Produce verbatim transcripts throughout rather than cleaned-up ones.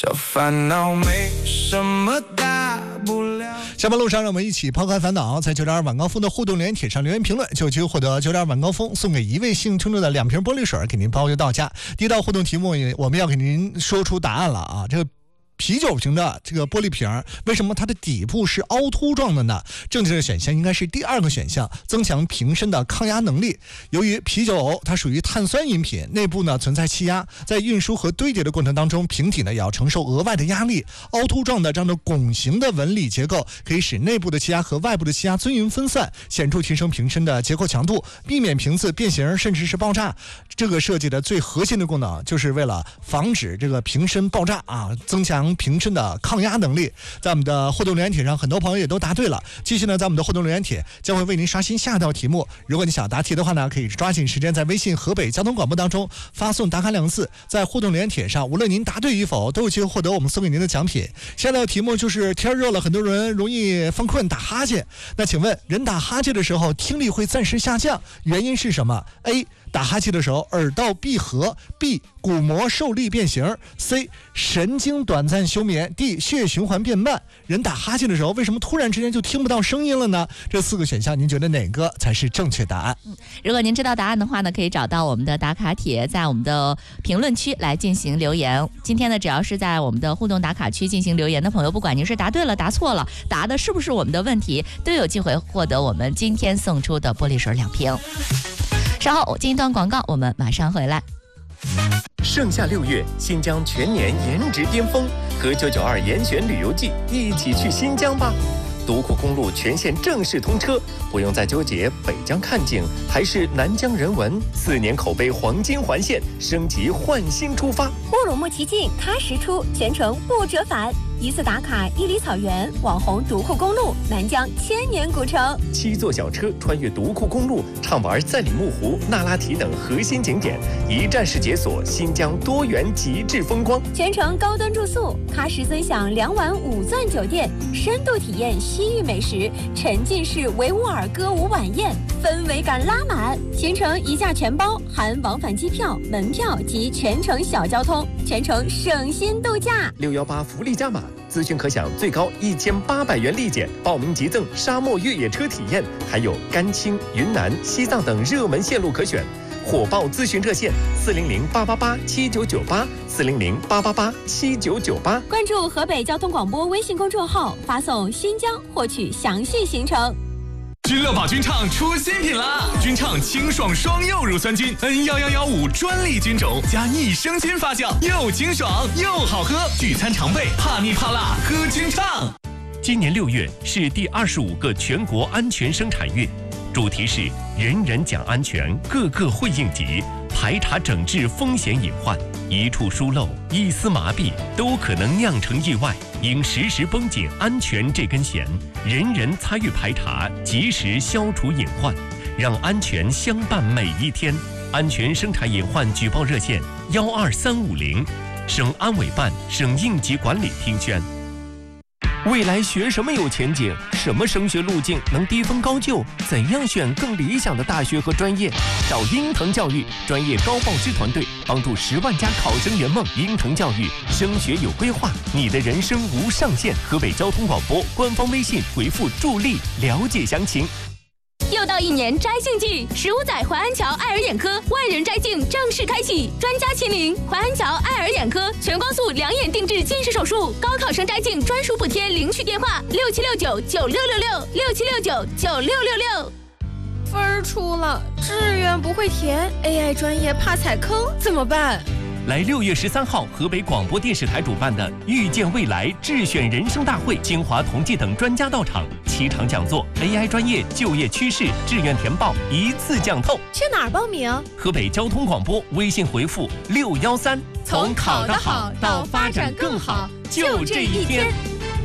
小烦恼没什么大不了。 下班路上，让我们一起抛开烦恼，在九点二晚高峰的互动留言帖上留言评论，就有机会获得九点二晚高峰送给一位幸运听众的两瓶玻璃水，给您包邮到家。第一道互动题目，我们要给您说出答案了啊！这个啤酒瓶的这个玻璃瓶，为什么它的底部是凹凸状的呢？正确的选项应该是第二个选项，增强瓶身的抗压能力。由于啤酒它属于碳酸饮品，内部呢存在气压，在运输和堆叠的过程当中，瓶体呢也要承受额外的压力。凹凸状的这样的拱形的纹理结构，可以使内部的气压和外部的气压均匀分散，显著提升瓶身的结构强度，避免瓶子变形甚至是爆炸。这个设计的最核心的功能，就是为了防止这个瓶身爆炸啊，增强瓶身的抗压能力。在我们的互动留言帖上，很多朋友也都答对了。继续呢，在我们的互动留言帖将会为您刷新下一道题目。如果你想答题的话呢，可以抓紧时间在微信河北交通广播当中发送打卡两个字，在互动留言帖上，无论您答对与否，都有机会获得我们送给您的奖品。下一道题目就是天热了，很多人容易犯困打哈欠。那请问，人打哈欠的时候听力会暂时下降，原因是什么 ？A. 打哈欠的时候耳道闭合， B. 鼓膜受力变形， C. 神经短暂休眠， D. 血液循环变慢。人打哈欠的时候为什么突然之间就听不到声音了呢？这四个选项您觉得哪个才是正确答案？ 嗯，如果您知道答案的话呢，可以找到我们的打卡帖，在我们的评论区来进行留言。今天呢，只要是在我们的互动打卡区进行留言的朋友，不管您是答对了答错了，答的是不是我们的问题，都有机会获得我们今天送出的玻璃水两瓶。稍后进一段广告，我们马上回来。 盛夏六月，新疆全年颜值巅峰，和九九二严选旅游季一起去新疆吧！独库公路全线正式通车，不用再纠结北疆看景还是南疆人文，四年口碑黄金环线，升级换新出发。 乌鲁木齐进，喀什出，全程不折返。一次打卡伊犁草原、网红独库公路、南疆千年古城。 七座小车穿越独库公路，畅玩赛里木湖、那拉提等核心景点，一站式解锁新疆多元极致风光。 全程高端住宿，喀什尊享两晚五钻酒店，深度体验西域美食，沉浸式维吾尔歌舞晚宴，氛围感拉满。行程一价全包，含往返机票、门票及全程小交通，全程省心度假。 六幺八福利加码，咨询可享最高一千八百元立减，报名即赠沙漠越野车体验，还有甘青、云南、西藏等热门线路可选。火爆咨询热线：四零零八八八七九九八，四零零八八八七九九八。 关注河北交通广播微信公众号，发送新疆获取详细行程。 君乐宝君畅出新品啦！君畅清爽双柚乳酸菌 N 一一一五专利菌种加益生菌发酵，又清爽又好喝，聚餐常备，怕腻怕辣喝君畅。 今年六月是第二十五个全国安全生产月，主题是人人讲安全，个个会应急，排查整治风险隐患，一处疏漏、一丝麻痹都可能酿成意外，应时时绷紧安全这根弦，人人参与排查，及时消除隐患，让安全相伴每一天。安全生产隐患举报热线：幺二三五零，省安委办、省应急管理厅宣。未来学什么有前景？什么升学路径能低分高就？怎样选更理想的大学和专业？找鹰腾教育专业高报师团队，帮助十万家考生圆梦。鹰腾教育升学有规划，你的人生无上限。河北交通广播官方微信回复助力了解详情。 又到一年摘镜季，十五载淮安桥爱尔眼科万人摘镜正式开启，专家亲临淮安桥爱尔眼科全光速两眼定制近视手术，高考生摘镜专属补贴领取电话：六七六九九六六六六七六九九六六六。 分儿出了，志愿不会填 ，A I 专业怕踩坑，怎么办？ 来六月十三号，河北广播电视台主办的“遇见未来”智选人生大会，清华同济等专家到场，七场讲座 ，A I 专业、就业趋势、志愿填报一次讲透。 去哪儿报名？ 河北交通广播微信回复六幺三， 从考得好到发展更好，就这一天。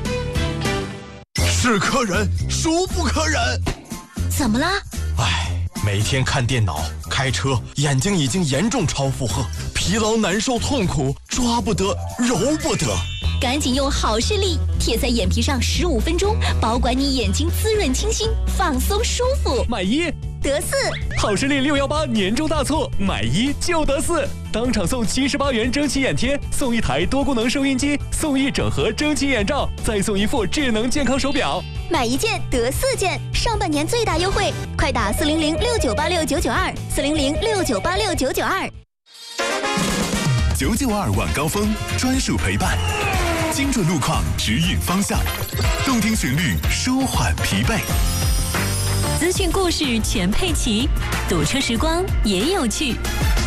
是可忍，孰不可忍？ 怎么了？ 唉，每天看电脑、开车，眼睛已经严重超负荷，疲劳、难受、痛苦，抓不得，揉不得。 赶紧用好视力贴在眼皮上十五分钟，保管你眼睛滋润清新，放松舒服。 买一得四。 好视力六一八年终大促，买一就得四，当场送七十八元蒸汽眼贴，送一台多功能收音机，送一整盒蒸汽眼罩，再送一副智能健康手表。 买一件得四件，上半年最大优惠，快打四零零六九八六九九二，四零零六九八六九九二。 九九二晚高峰专属陪伴，精准路况指引方向，动听旋律舒缓疲惫， 资讯故事全配齐，堵车时光也有趣。